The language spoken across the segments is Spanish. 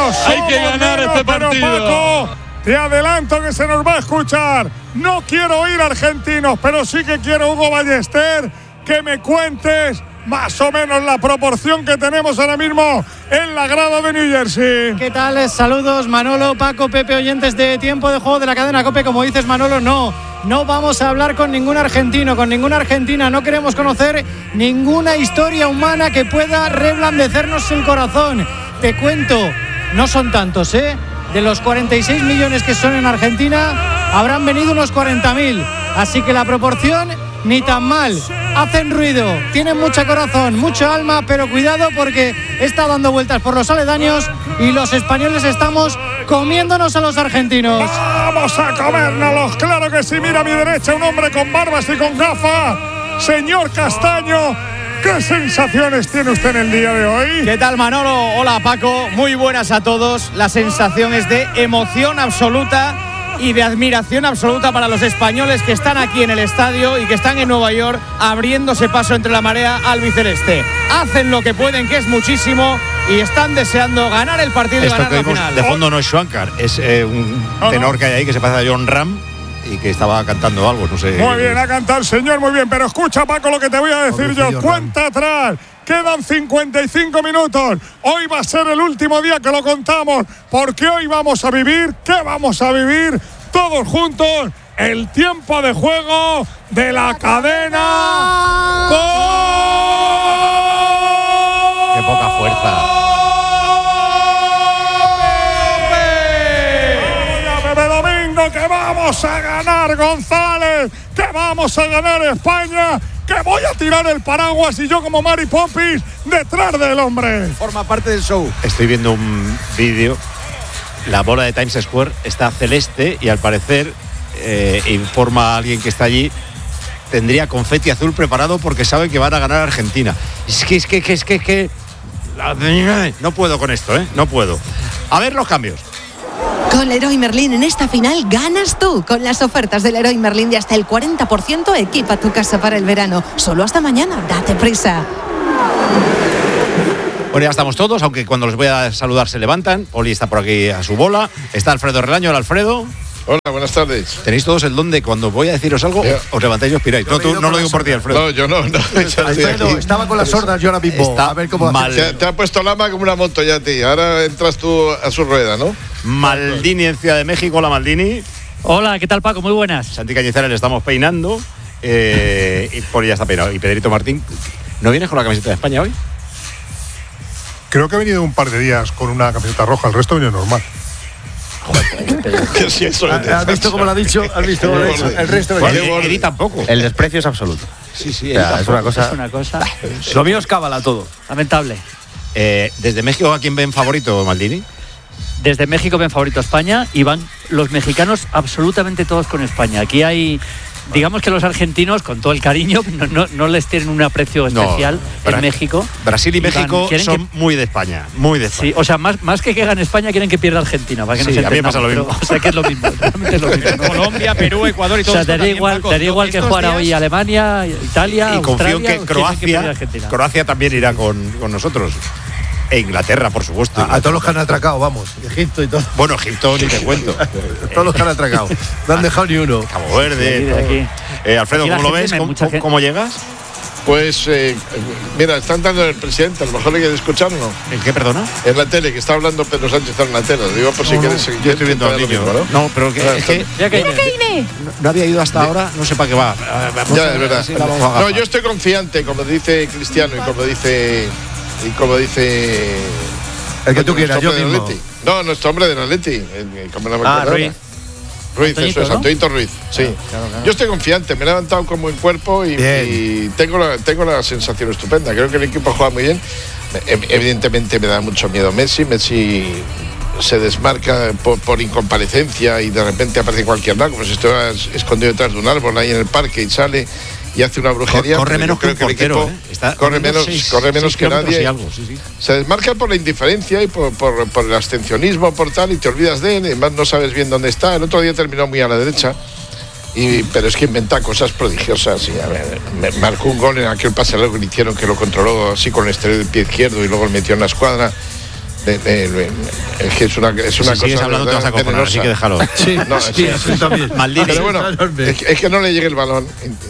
Hay que ganar este partido. Pero Paco, te adelanto que se nos va a escuchar. No quiero oír argentinos, pero sí que quiero, Hugo Ballester, que me cuentes más o menos la proporción que tenemos ahora mismo en la grada de New Jersey. ¿Qué tal? Saludos, Manolo, Paco, Pepe, oyentes de Tiempo de Juego de la cadena COPE. Como dices, Manolo, no vamos a hablar con ningún argentino, con ninguna argentina. No queremos conocer ninguna historia humana que pueda reblandecernos el corazón. Te cuento, no son tantos, ¿eh? De los 46 millones que son en Argentina, habrán venido unos 40.000. Así que la proporción ni tan mal. Hacen ruido, tienen mucho corazón, mucha alma, pero cuidado porque está dando vueltas por los aledaños y los españoles estamos comiéndonos a los argentinos. ¡Vamos a comérnoslos! ¡Claro que sí! Mira a mi derecha un hombre con barbas y con gafas. Señor Castaño, ¿qué sensaciones tiene usted en el día de hoy? ¿Qué tal, Manolo? Hola, Paco. Muy buenas a todos. La sensación es de emoción absoluta y de admiración absoluta para los españoles que están aquí en el estadio y que están en Nueva York abriéndose paso entre la marea albiceleste. Hacen lo que pueden, que es muchísimo, y están deseando ganar el partido y ganar la final. De fondo no es Schwankar, es un tenor que hay ahí que se parece a John Ram y que estaba cantando algo, no sé. Muy bien, ha cantado el señor, muy bien, pero escucha, Paco, lo que te voy a decir yo. Cuenta atrás. Quedan 55 minutos. Hoy va a ser el último día que lo contamos, porque hoy vamos a vivir, ¿qué vamos a vivir? Todos juntos, el tiempo de juego de la cadena COPE. ¡Qué poca fuerza! Pepe Domingo, que vamos a ganar, González, que vamos a ganar España, que voy a tirar el paraguas y yo como Mary Poppins detrás del hombre. Forma parte del show. Estoy viendo un vídeo. La bola de Times Square está celeste y al parecer, informa a alguien que está allí, tendría confeti azul preparado porque sabe que van a ganar Argentina. Es que no puedo con esto, no puedo. A ver los cambios. Con Leroy Merlin en esta final ganas tú. Con las ofertas del Leroy Merlin de hasta el 40%, equipa tu casa para el verano. Solo hasta mañana, date prisa. Bueno, ya estamos todos, aunque cuando los voy a saludar se levantan. Oli está por aquí a su bola. Está Alfredo Relaño. Hola, Alfredo. Hola, buenas tardes. Tenéis todos el don de cuando voy a deciros algo, os levantáis y os piráis. No, tú no lo digo por ti, Alfredo. No, yo no. Alfredo, estaba con las sordas yo ahora mismo. Está a ver cómo mal. Te ha puesto Lama como una moto ya a ti. Ahora entras tú a su rueda, ¿no? Maldini en Ciudad de México. Hola, Maldini. Hola, ¿qué tal, Paco? Muy buenas. Santi Cañizares le estamos peinando. Y por ya está peinado. Y Pedrito Martín, ¿no vienes con la camiseta de España hoy? Creo que ha venido un par de días con una camiseta roja, el resto viene normal. Sí, ¿Has visto cómo lo ha dicho? ¿Has visto cómo lo ha dicho? El resto Eddie tampoco. El desprecio es absoluto. Sí, O sea, es una cosa. Lo mío es cábala todo. Lamentable. Desde México, ¿a quién ven favorito, Maldini? Desde México ven favorito a España y van los mexicanos absolutamente todos con España. Aquí hay, digamos que los argentinos, con todo el cariño, no les tienen un aprecio especial en México. Brasil y México son muy de España, muy de España. Sí, o sea, más que gane España, quieren que pierda Argentina. Para que Sí, no se a mí me pasa lo pero, mismo. o sea, que es lo mismo. Realmente es lo mismo. Colombia, Perú, Ecuador y todo o sea, esto daría también, Paco. igual que jugara hoy Alemania, Italia, Y confío Australia, en que pierda Argentina. Croacia también irá con nosotros. E Inglaterra, por supuesto. A todos los que han atracado, vamos. Egipto y todo. Bueno, Egipto ni te cuento. Todos los que han atracado. No han dejado ni uno. Cabo Verde. Aquí. Alfredo, Aquí la ¿cómo lo gente ves? ¿Cómo llegas? Pues, mira, están dando el presidente, a lo mejor hay que escucharlo. ¿En qué, perdona? En la tele, que está hablando Pedro Sánchez en la tele. Lo digo por si quieres seguir. Yo estoy viendo al niño. No, pero es que no había ido hasta ahora, no sé para qué va. Ya, es verdad. No, yo estoy confiante, como dice Cristiano y como dice el que tú quieras, yo mismo. No, nuestro hombre del Atleti. Ruiz, eso es, Antoñito Ruiz. Sí. Claro. Yo estoy confiante, me he levantado con buen cuerpo y tengo la sensación estupenda. Creo que el equipo juega muy bien. Evidentemente me da mucho miedo Messi. Messi se desmarca por incomparecencia y de repente aparece en cualquier lado, como si estuviera escondido detrás de un árbol ahí en el parque y sale y hace una brujería. Corre menos que un portero, corre menos que nadie. Sí. Se desmarca por la indiferencia y por el abstencionismo, por tal, y te olvidas de él, además no sabes bien dónde está. El otro día terminó muy a la derecha, pero es que inventa cosas prodigiosas. Y, a ver, marcó un gol en aquel pase largo que le hicieron, que lo controló así con el exterior del pie izquierdo y luego lo metió en la escuadra. Es que es una cosa. Si sigues hablando te vas a acojonar, así que déjalo. Sí, también. Maldini. Pero bueno, es que no le llegue el balón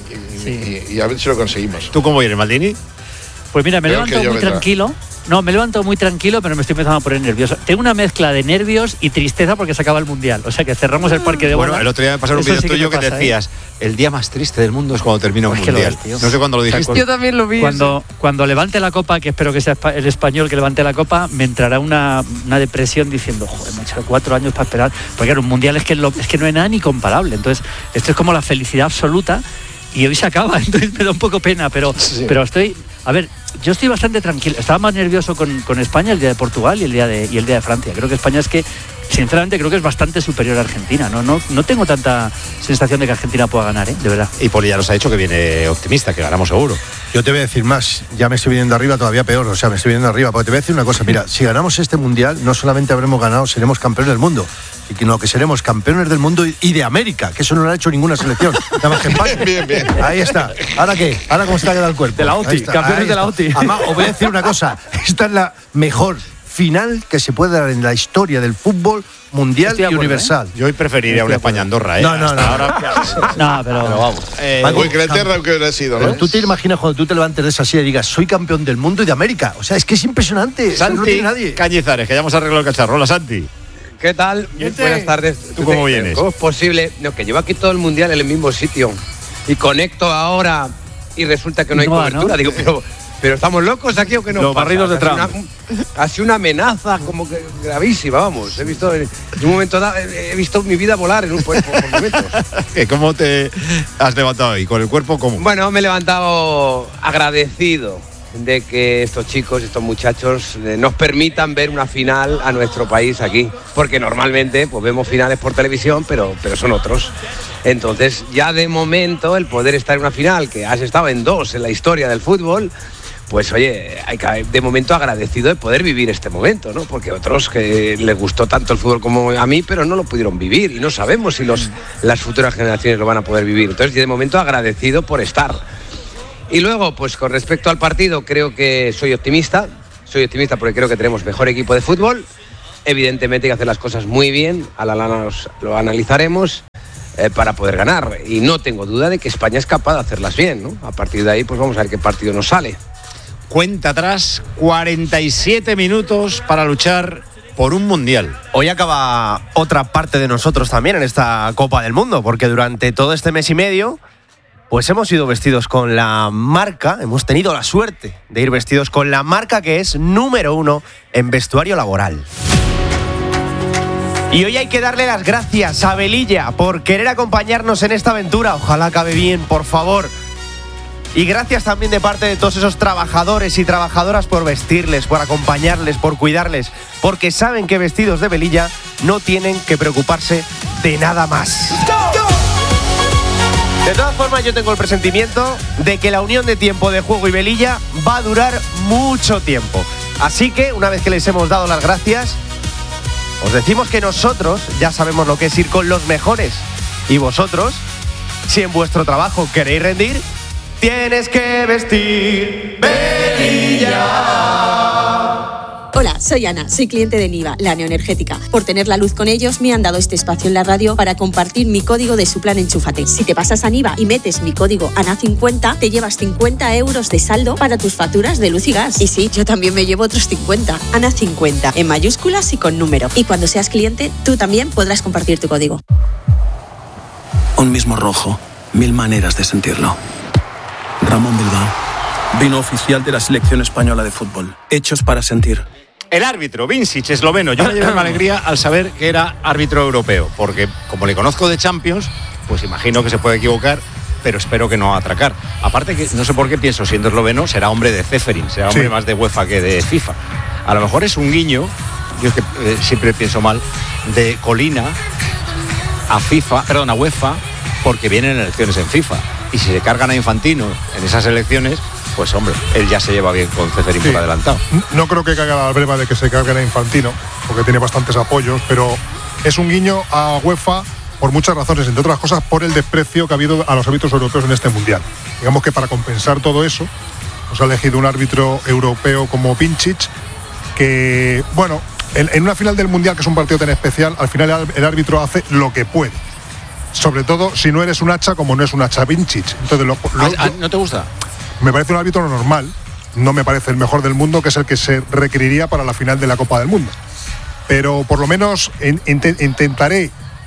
y a ver si lo conseguimos. ¿Tú cómo vienes, Maldini? Pues mira, me he levantado muy tranquilo. No, me he levantado muy tranquilo, pero me estoy empezando a poner nervioso. Tengo una mezcla de nervios y tristeza porque se acaba el Mundial. O sea que cerramos el parque de bolas. Bueno, el otro día me pasaron un vídeo tuyo que decías, el día más triste del mundo es cuando termina un Mundial. No sé cuándo lo dijiste. Yo también lo vi. Cuando levante la copa, que espero que sea el español que levante la copa, me entrará una depresión diciendo, joder, me he echado 4 años para esperar. Porque claro, un Mundial es que no hay nada ni comparable. Entonces, esto es como la felicidad absoluta. Y hoy se acaba, entonces me da un poco pena, pero estoy... A ver, yo estoy bastante tranquilo. Estaba más nervioso con España el día de Portugal y el día de Francia. Creo que España sinceramente creo que es bastante superior a Argentina. No tengo tanta sensación de que Argentina pueda ganar, de verdad. Y Poli ya nos ha dicho que viene optimista, que ganamos seguro. Yo te voy a decir más, ya me estoy viniendo arriba todavía peor, o sea, me estoy viniendo arriba, porque te voy a decir una cosa, mira, si ganamos este Mundial, no solamente habremos ganado, seremos campeones del mundo, sino que seremos campeones del mundo y de América, que eso no lo ha hecho ninguna selección. Nada más que empate. Bien. Ahí está. ¿Ahora qué? ¿Ahora cómo está quedado el cuerpo? De la OTI, campeones de la OTI. Además, os voy a decir una cosa, esta es la mejor final que se puede dar en la historia del fútbol mundial y universal. Yo hoy preferiría una España-Andorra, No. Ahora, pero vamos. O Inglaterra, aunque hubiera sido, ¿no? Tú te imaginas cuando tú te levantes de esa silla y digas, soy campeón del mundo y de América. O sea, es que es impresionante. Santi no tiene nadie. Cañizares, que ya hemos arreglado el cacharro. Hola, Santi. ¿Qué tal? Buenas tardes. ¿Tú cómo vienes? ¿Cómo es posible? No, que llevo aquí todo el Mundial en el mismo sitio y conecto ahora y resulta que no hay cobertura. Digo, pero ¿estamos locos aquí o qué no? Los barridos de Trump. Así una amenaza como que gravísima, vamos. He visto en un momento dado, he visto mi vida volar por momentos. ¿Cómo te has levantado hoy? ¿Con el cuerpo cómo? Bueno, me he levantado agradecido de que estos chicos, estos muchachos nos permitan ver una final a nuestro país aquí, porque normalmente pues vemos finales por televisión, pero son otros. Entonces ya de momento el poder estar en una final, que has estado en 2 en la historia del fútbol, pues oye, hay que de momento agradecido de poder vivir este momento, ¿no? Porque otros que les gustó tanto el fútbol como a mí, pero no lo pudieron vivir y no sabemos si las futuras generaciones lo van a poder vivir. Entonces de momento agradecido por estar. Y luego, pues con respecto al partido, creo que soy optimista porque creo que tenemos mejor equipo de fútbol. Evidentemente hay que hacer las cosas muy bien, lo analizaremos para poder ganar. Y no tengo duda de que España es capaz de hacerlas bien, ¿no? A partir de ahí, pues vamos a ver qué partido nos sale. Cuenta atrás, 47 minutos para luchar por un Mundial. Hoy acaba otra parte de nosotros también en esta Copa del Mundo, porque durante todo este mes y medio pues hemos ido vestidos con la marca, hemos tenido la suerte de ir vestidos con la marca que es número 1 en vestuario laboral. Y hoy hay que darle las gracias a Velilla por querer acompañarnos en esta aventura. Ojalá acabe bien, por favor. Y gracias también de parte de todos esos trabajadores y trabajadoras por vestirles, por acompañarles, por cuidarles, porque saben que vestidos de Velilla no tienen que preocuparse de nada más. De todas formas, yo tengo el presentimiento de que la unión de Tiempo de Juego y Velilla va a durar mucho tiempo. Así que, una vez que les hemos dado las gracias, os decimos que nosotros ya sabemos lo que es ir con los mejores. Y vosotros, si en vuestro trabajo queréis rendir, tienes que vestir Velilla. Hola, soy Ana, soy cliente de Niva, la neoenergética. Por tener la luz con ellos, me han dado este espacio en la radio para compartir mi código de su plan Enchúfate. Si te pasas a Niva y metes mi código ANA50, te llevas 50 euros de saldo para tus facturas de luz y gas. Y sí, yo también me llevo otros 50. ANA50, en mayúsculas y con número. Y cuando seas cliente, tú también podrás compartir tu código. Un mismo rojo, 1000 maneras de sentirlo. Ramón Bilbao, vino oficial de la selección española de fútbol. Hechos para sentir. El árbitro, Vincic, esloveno. Yo me llevé una alegría al saber que era árbitro europeo, porque como le conozco de Champions, pues imagino que se puede equivocar, pero espero que no atracar. Aparte que no sé por qué pienso, siendo esloveno, será hombre de Ceferin, será hombre más de UEFA que de FIFA. A lo mejor es un guiño, yo es que siempre pienso mal, de Colina a UEFA, porque vienen elecciones en FIFA. Y si se cargan a Infantino en esas elecciones, pues hombre, él ya se lleva bien con Ceferin por adelantado. No creo que caiga la breva de que se carguen a Infantino, porque tiene bastantes apoyos, pero es un guiño a UEFA por muchas razones, entre otras cosas por el desprecio que ha habido a los árbitros europeos en este Mundial. Digamos que para compensar todo eso, nos ha elegido un árbitro europeo como Vincic, que, bueno, en una final del Mundial, que es un partido tan especial, al final el árbitro hace lo que puede. Sobre todo si no eres un hacha, como no es un hacha Vincic. Entonces, ¿no te gusta? Me parece un árbitro normal. No me parece el mejor del mundo, que es el que se requeriría para la final de la Copa del Mundo. Pero por lo menos intentará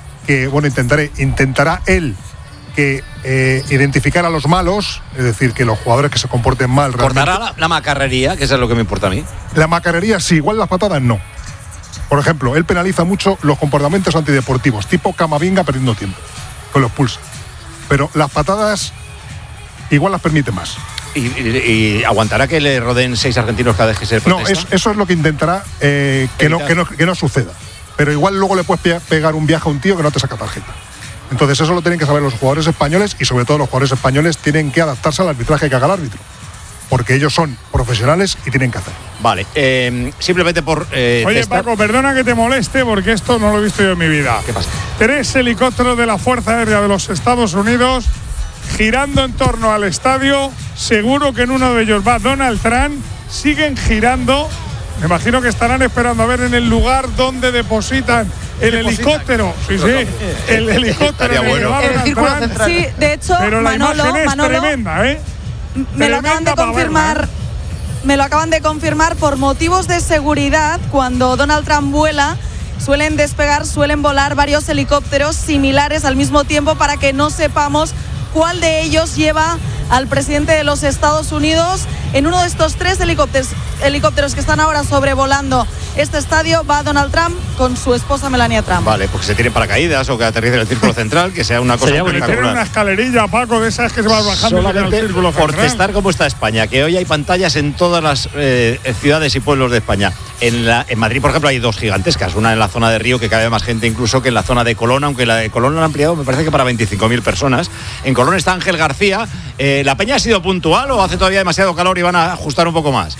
él que identificar a los malos, es decir, que los jugadores que se comporten mal. ¿Cortará la macarrería, que eso es lo que me importa a mí? La macarrería sí, igual las patadas no. Por ejemplo, él penaliza mucho los comportamientos antideportivos, tipo Camavinga perdiendo tiempo, que los expulsa. Pero las patadas igual las permite más. ¿Y aguantará que le rodeen 6 argentinos cada vez que se protesta? No, eso es lo que intentará que no suceda. Pero igual luego le puedes pegar un viaje a un tío que no te saca tarjeta. Entonces eso lo tienen que saber los jugadores españoles, y sobre todo los jugadores españoles tienen que adaptarse al arbitraje que haga el árbitro, porque ellos son profesionales y tienen que hacerlo. Vale, simplemente por... Oye, Paco, perdona que te moleste, porque esto no lo he visto yo en mi vida. ¿Qué pasa? 3 helicópteros de la Fuerza Aérea de los Estados Unidos girando en torno al estadio. Seguro que en uno de ellos va Donald Trump. Siguen girando. Me imagino que estarán esperando a ver en el lugar donde depositan el helicóptero. Sí, el helicóptero. Bueno. En el círculo central. Sí, de hecho, pero la imagen es tremenda, ¿eh? Me lo acaban de confirmar. Me lo acaban de confirmar por motivos de seguridad. Cuando Donald Trump vuela, suelen volar varios helicópteros similares al mismo tiempo, para que no sepamos cuál de ellos lleva al presidente de los Estados Unidos. En uno de estos 3 helicópteros que están ahora sobrevolando este estadio va Donald Trump con su esposa Melania Trump. Vale, porque se tiren paracaídas o que aterrice en el círculo central, que sea una cosa espectacular. Tiene una escalerilla, Paco, de esas que se van bajando en el círculo central. Por testar cómo está España, que hoy hay pantallas en todas las ciudades y pueblos de España. En Madrid, por ejemplo, hay 2 gigantescas, una en la zona de Río, que cabe más gente incluso que en la zona de Colón, aunque la de Colón la han ampliado, me parece que para 25.000 personas. En Colón está Ángel García. ¿La peña ha sido puntual o hace todavía demasiado calor y van a ajustar un poco más?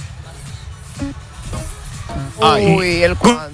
Uy, el cuánto.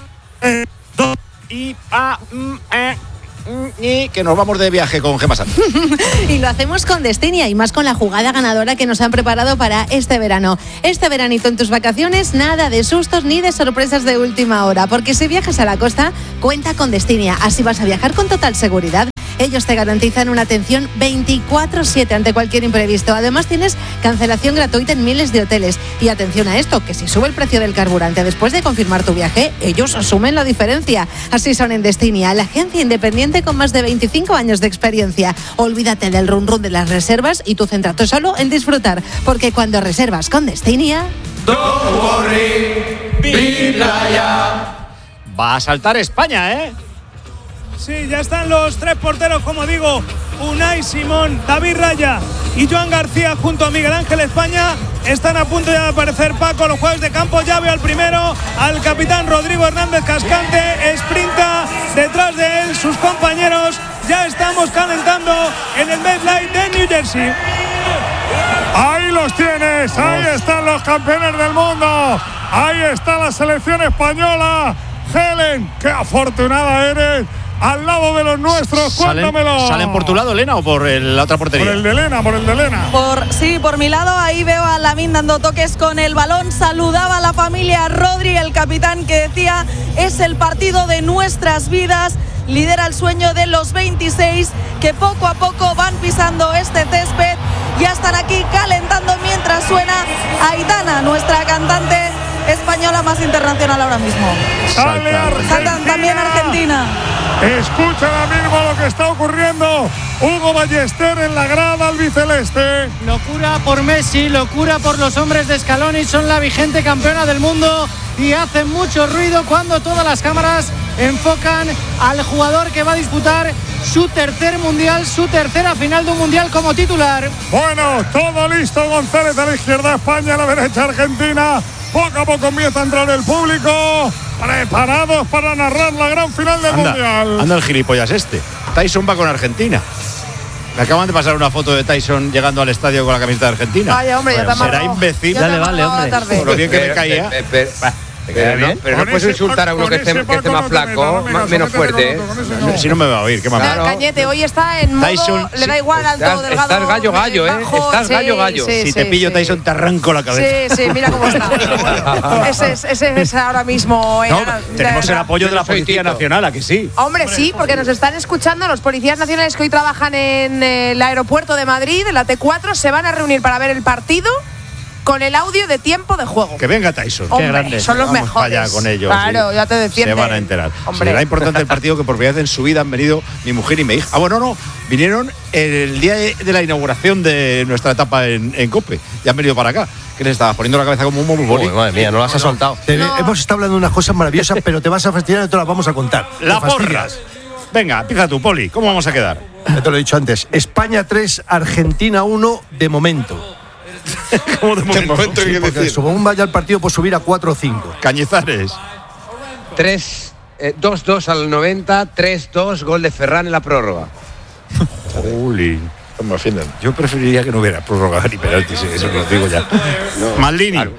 Y que nos vamos de viaje con Gemma Sanz. Y lo hacemos con Destinia, y más con la jugada ganadora que nos han preparado para este verano. Este veranito en tus vacaciones, nada de sustos ni de sorpresas de última hora, porque si viajas a la costa, cuenta con Destinia. Así vas a viajar con total seguridad. Ellos te garantizan una atención 24/7 ante cualquier imprevisto. Además, tienes cancelación gratuita en miles de hoteles. Y atención a esto, que si sube el precio del carburante después de confirmar tu viaje, ellos asumen la diferencia. Así son en Destinia, la agencia independiente con más de 25 años de experiencia. Olvídate del run run de las reservas y tú céntrate solo en disfrutar, porque cuando reservas con Destinia... Don't worry, va a saltar España, ¿eh? Sí, ya están los 3 porteros, como digo, Unai Simón, David Raya y Joan García junto a Miguel Ángel España. Están a punto ya de aparecer, Paco, los jugadores de campo. Ya veo al primero, al capitán Rodrigo Hernández Cascante, sprinta detrás de él sus compañeros. Ya estamos calentando en el MetLife de New Jersey. Ahí los tienes, ahí están los campeones del mundo, ahí está la selección española. Helen, qué afortunada eres. Al lado de los nuestros, cuéntamelo. ¿Salen por tu lado, Elena, o por la otra portería? Por el de Elena, por mi lado, ahí veo a Lamine dando toques con el balón. Saludaba a la familia Rodri, el capitán, que decía: es el partido de nuestras vidas. Lidera el sueño de los 26 que poco a poco van pisando este césped. Ya están aquí calentando mientras suena Aitana, nuestra cantante española más internacional ahora mismo. Sale Argentina. Saltan también Argentina. Escucha ahora mismo lo que está ocurriendo. Hugo Ballester en la grada albiceleste. Locura por Messi, locura por los hombres de Scaloni. Son la vigente campeona del mundo y hacen mucho ruido cuando todas las cámaras enfocan al jugador que va a disputar su tercer mundial, su tercera final de un mundial como titular. Bueno, todo listo. González a la izquierda, España a la derecha, Argentina. Poco a poco empieza a entrar el público, preparados para narrar la gran final del mundial. Anda el gilipollas este. Tyson va con Argentina. Me acaban de pasar una foto de Tyson llegando al estadio con la camiseta de Argentina. Vaya, hombre, ya te será imbécil. Dale, vale, hombre. Por lo bien que me caía. Pero no puedes insultar a uno que esté más flaco, menos fuerte. Si no me va a oír, qué más. Cañete, hoy está en modo, Tyson, le da igual alto, delgado. Estás gallo, bajo, estás gallo. Si te pillo, Tyson, te arranco la cabeza. Sí, mira cómo está. Ese es ahora mismo. No, tenemos el apoyo de la Policía Nacional, ¿a que sí? Hombre, sí, porque nos están escuchando los policías nacionales que hoy trabajan en el aeropuerto de Madrid, en la T4, se van a reunir para ver el partido con el audio de tiempo de juego. Que venga Tyson. Hombre, qué grande. son los Vamos mejores. para allá con ellos. Claro, ya te defienden. Se van a enterar. Hombre. Será importante el partido que por primera vez en su vida han venido mi mujer y mi hija. No. Vinieron el día de la inauguración de nuestra etapa en COPE. Ya han venido para acá. ¿Qué les estabas poniendo la cabeza como un boli? Madre mía, no las has soltado. Hemos estado hablando de unas cosas maravillosas, pero te vas a fastidiar y te las vamos a contar. La porras. Venga, empieza tú, Poli. ¿Cómo vamos a quedar? Ya te lo he dicho antes. España 3, Argentina 1 de momento. ¿Cómo de momento? Sí, porque según vaya el partido, pues subir a 4 o 5. Cañizares. 2-2 al 90, 3-2, gol de Ferran en la prórroga. Juli. Yo preferiría que no hubiera prórroga ni penaltis, eso lo digo ya. Maldini. Claro.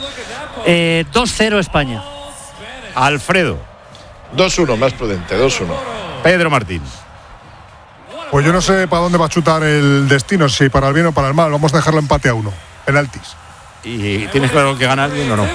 2-0 España. Alfredo. 2-1, más prudente, 2-1. Pedro Martín. Pues yo no sé para dónde va a chutar el destino, si para el bien o para el mal. Vamos a dejarlo empate a 1. Penaltis. ¿Y tienes claro que gana alguien o no?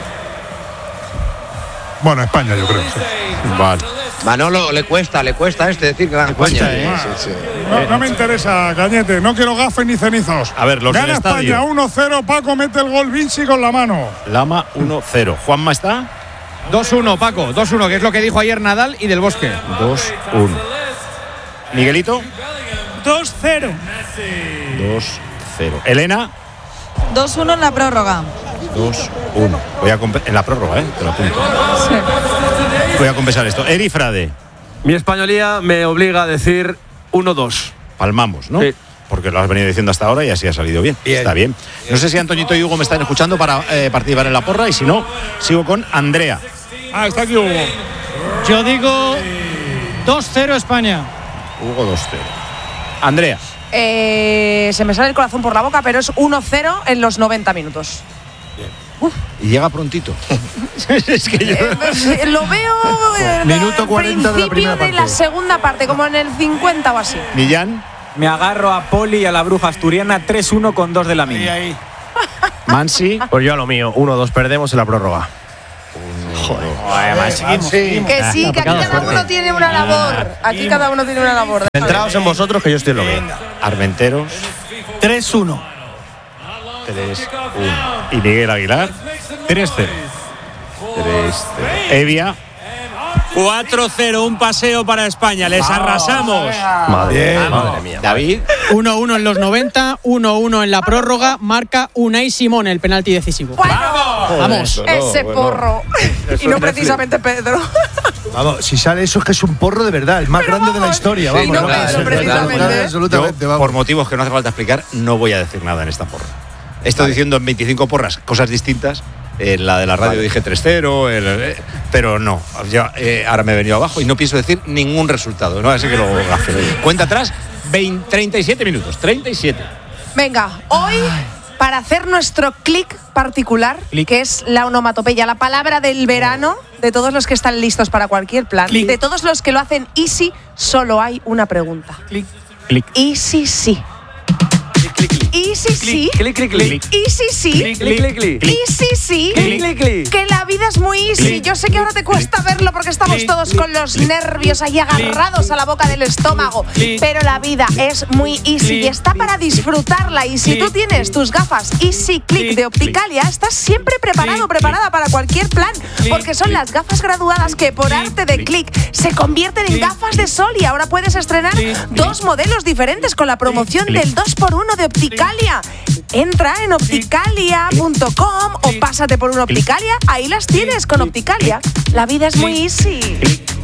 Bueno, España, yo creo. Sí. Vale. Manolo, le cuesta decir que gana España. Sí. No me interesa, Cañete. No quiero gafes ni cenizos. A ver, los gana del estadio. España 1-0. Paco mete el gol Vinci con la mano. Lama 1-0. ¿Juanma está? 2-1, Paco. 2-1, que es lo que dijo ayer Nadal y Del Bosque. 2-1. Miguelito. 2-0. 2-0. Elena. 2-1 en la prórroga. 2-1. En la prórroga, te lo apunto. Sí. Voy a compensar esto. Eri Frade. Mi españolía me obliga a decir 1-2. Palmamos, ¿no? Sí. Porque lo has venido diciendo hasta ahora y así ha salido bien. Está bien. No sé si Antoñito y Hugo me están escuchando para participar en la porra, y si no, sigo con Andrea. Está aquí Hugo. Yo digo 2-0 España. Hugo 2-0. Andrea. Se me sale el corazón por la boca, pero es 1-0 en los 90 minutos. Y llega prontito. Es que yo lo veo minuto 40 de la primera parte. De la segunda parte, como en el 50 o así. Millán. Me agarro a Poli y a la bruja asturiana 3-1 con 2 de la mía. Mansi. Pues yo a lo mío, 1-2 perdemos en la prórroga. Que sí, que aquí cada uno tiene una labor. Aquí cada uno tiene una labor. Centraos en vosotros, que yo estoy en lo mío. Armenteros. 3-1. 3-1. Y Miguel Aguilar. 3-0. 3-0. Evia. 4-0, un paseo para España. Les arrasamos. Madre mía. David. 1-1 en los 90, 1-1 en la prórroga. Marca Unai Simón el penalti decisivo. Vamos. Ese porro. Y no precisamente Pedro. Vamos, si sale eso es que es un porro de verdad, el más grande de la historia. Sí, vamos, no precisamente. Absolutamente, Yo, por motivos que no hace falta explicar, no voy a decir nada en esta porra. He estado diciendo en 25 porras cosas distintas. En la de la radio dije 3-0, pero no. Ahora me he venido abajo y no pienso decir ningún resultado. No, así que lo gafe. Cuenta atrás, 37 minutos. 37. Venga, hoy, para hacer nuestro clic particular, que es la onomatopeya, la palabra del verano, de todos los que están listos para cualquier plan, de todos los que lo hacen easy, solo hay una pregunta. Clic. Easy sí. Easy sí. Easy sí. Easy sí. Que la vida es muy easy. Yo sé que ahora te cuesta verlo porque estamos todos con los nervios ahí agarrados a la boca del estómago. Pero la vida es muy easy y está para disfrutarla. Y si tú tienes tus gafas Easy Click de Opticalia, estás siempre preparada para cualquier plan. Porque son las gafas graduadas que por arte de clic se convierten en gafas de sol. Y ahora puedes estrenar 2 modelos diferentes con la promoción del 2x1 de Opticalia. Entra en opticalia.com o pásate por un Opticalia. Ahí las tienes con Opticalia. La vida es muy easy.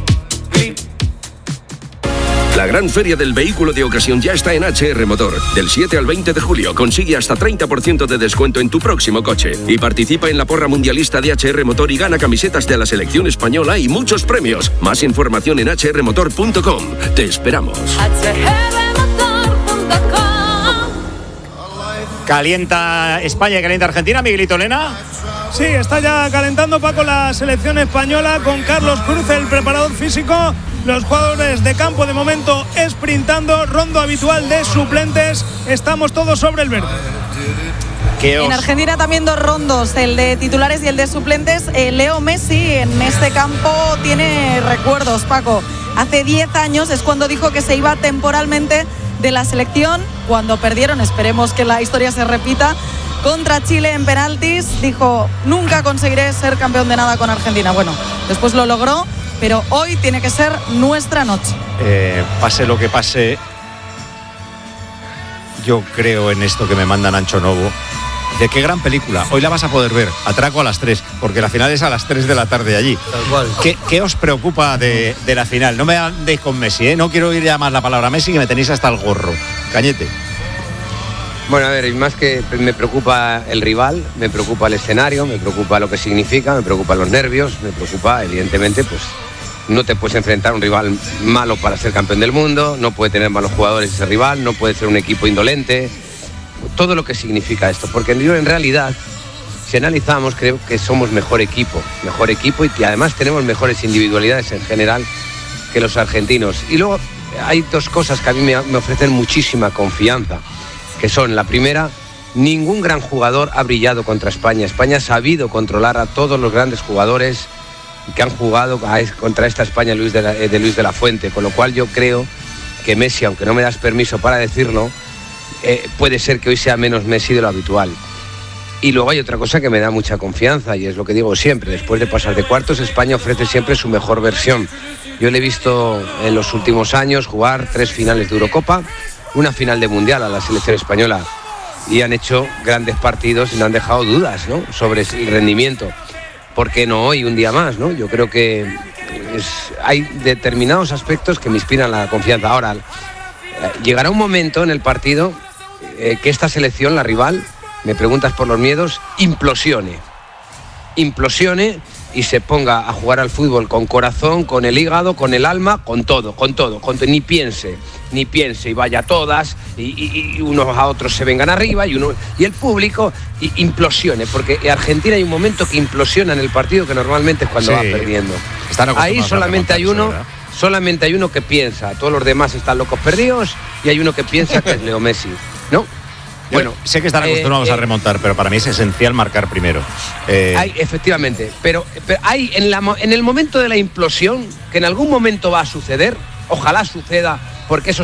La gran feria del vehículo de ocasión ya está en HR Motor. Del 7 al 20 de julio consigue hasta 30% de descuento en tu próximo coche. Y participa en la porra mundialista de HR Motor y gana camisetas de la selección española y muchos premios. Más información en hrmotor.com. Te esperamos. Calienta España y calienta Argentina, Miguelito Lena. Sí, está ya calentando, Paco, la selección española con Carlos Cruz, el preparador físico. Los jugadores de campo de momento sprintando, rondo habitual de suplentes. Estamos todos sobre el verde. En Argentina también 2 rondos, el de titulares y el de suplentes. Leo Messi en este campo tiene recuerdos, Paco. Hace 10 años es cuando dijo que se iba temporalmente de la selección, cuando perdieron, esperemos que la historia se repita, contra Chile en penaltis. Dijo, nunca conseguiré ser campeón de nada con Argentina. Bueno, después lo logró, pero hoy tiene que ser nuestra noche. Pase lo que pase, yo creo en esto que me manda Nacho Novo. De qué gran película, hoy la vas a poder ver, Atraco a las 3, porque la final es a las 3 de la tarde allí. Tal cual. ¿Qué os preocupa de la final? No me andéis con Messi, ¿eh? No quiero oír ya más la palabra Messi, que me tenéis hasta el gorro. Cañete. Bueno, a ver, más que me preocupa el rival, me preocupa el escenario, me preocupa lo que significa, me preocupan los nervios, me preocupa, evidentemente, pues no te puedes enfrentar a un rival malo para ser campeón del mundo, no puede tener malos jugadores ese rival, no puede ser un equipo indolente, todo lo que significa esto, porque yo en realidad, si analizamos, creo que somos mejor equipo y que además tenemos mejores individualidades en general que los argentinos. Y luego hay 2 cosas que a mí me ofrecen muchísima confianza, que son, la primera, ningún gran jugador ha brillado contra España. España ha sabido controlar a todos los grandes jugadores que han jugado contra esta España de Luis de la Fuente, con lo cual yo creo que Messi, aunque no me das permiso para decirlo, puede ser que hoy sea menos Messi de lo habitual. Y luego hay otra cosa que me da mucha confianza, y es lo que digo siempre, después de pasar de cuartos, España ofrece siempre su mejor versión. Yo le he visto en los últimos años jugar 3 finales de Eurocopa, una final de Mundial a la selección española, y han hecho grandes partidos y no han dejado dudas, ¿no?, sobre el rendimiento. ¿Por qué no hoy, un día más, ¿no? Yo creo que hay determinados aspectos que me inspiran la confianza. Ahora, llegará un momento en el partido que esta selección, la rival, me preguntas por los miedos, implosione y se ponga a jugar al fútbol con corazón, con el hígado, con el alma, con todo, ni piense y vaya a todas y unos a otros se vengan arriba y el público implosione, porque en Argentina hay un momento que implosiona en el partido, que normalmente es cuando va perdiendo. Ahí solamente hay uno que piensa, todos los demás están locos perdidos y hay uno que piensa que es Leo Messi, ¿no? Bueno, sé que están acostumbrados a remontar, pero para mí es esencial marcar primero. Efectivamente, pero hay en el momento de la implosión, que en algún momento va a suceder, ojalá suceda, porque eso